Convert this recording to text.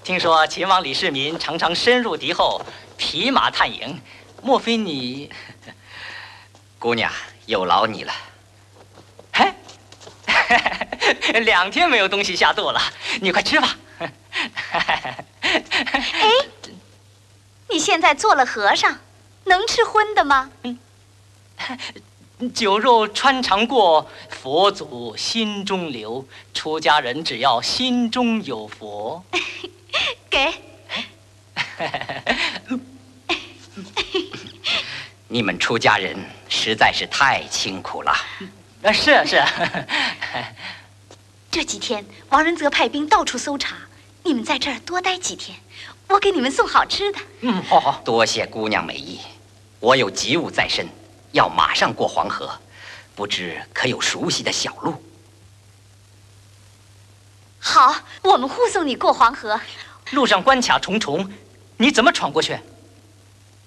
听说秦王李世民常常深入敌后，匹马探营，莫非你？ 姑娘，有劳你了。 嘿，2天没有东西下肚了，你快吃吧。 哎，你现在做了和尚，能吃荤的吗？ 酒肉穿肠过，佛祖心中留。出家人只要心中有佛。 给。 你们出家人实在是太辛苦了。 是。 这几天王仁泽派兵到处搜查，你们在这儿多待几天，我给你们送好吃的。 好。 多谢姑娘美意，我有急务在身，要马上过黄河，不知可有熟悉的小路？ 好，我们护送你过黄河。 路上关卡重重，你怎么闯过去？